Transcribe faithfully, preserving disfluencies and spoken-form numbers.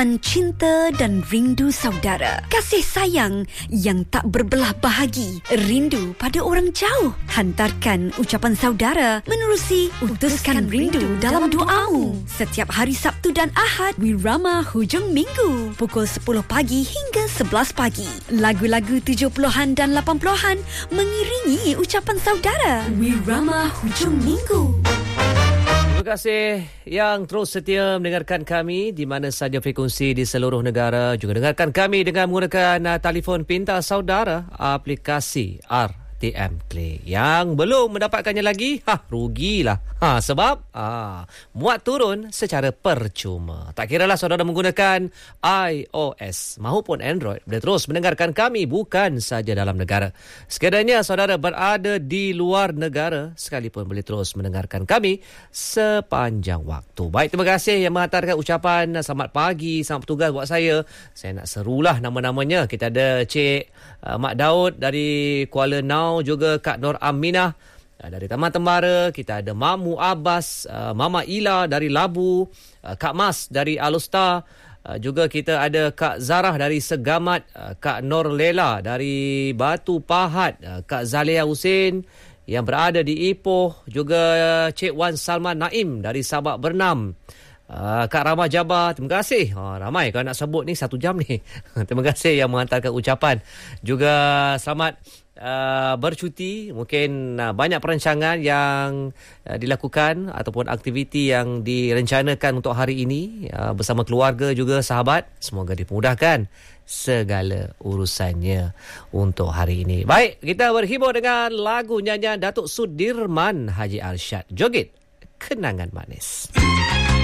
Cinta dan rindu saudara. Kasih sayang yang tak berbelah bahagi. Rindu pada orang jauh. Hantarkan ucapan saudara menerusi Utuskan Rindu, rindu dalam doamu. Setiap hari Sabtu dan Ahad, Wirama Hujung Minggu. Pukul sepuluh pagi hingga sebelas pagi. Lagu-lagu tujuh puluhan dan lapan puluhan mengiringi ucapan saudara. Wirama Hujung Minggu. Terima kasih yang terus setia mendengarkan kami di mana saja frekuensi di seluruh negara. Juga dengarkan kami dengan menggunakan uh, telefon pintar saudara, aplikasi R T M Play. Yang belum mendapatkannya lagi, ha, rugilah. Ha, sebab ha, muat turun secara percuma. Tak kiralah saudara menggunakan iOS maupun Android, boleh terus mendengarkan kami bukan saja dalam negara. Sekiranya saudara berada di luar negara, sekalipun boleh terus mendengarkan kami sepanjang waktu. Baik, terima kasih yang menghantarkan ucapan selamat pagi, selamat bertugas buat saya. Saya nak serulah nama-namanya. Kita ada Cik uh, Mak Daud dari Kuala Nau, juga Kak Nur Aminah dari Taman Tembara. Kita ada Mamu Abbas, uh, Mama Ila dari Labu, uh, Kak Mas dari Alustar, uh, juga kita ada Kak Zarah dari Segamat, uh, Kak Nur Lela dari Batu Pahat, uh, Kak Zalia Husin yang berada di Ipoh, juga uh, Cik Wan Salman Naim dari Sabak Bernam, Uh, Kak Ramah Jabar, terima kasih. Oh, ramai kalau nak sebut ni satu jam ni. Terima kasih yang menghantarkan ucapan. Juga selamat uh, bercuti. Mungkin uh, banyak perancangan yang uh, dilakukan ataupun aktiviti yang direncanakan untuk hari ini uh, bersama keluarga juga sahabat. Semoga dipermudahkan segala urusannya untuk hari ini. Baik, kita berhibur dengan lagu nyanyian Datuk Sudirman Haji Arsyad, Joget Kenangan Manis.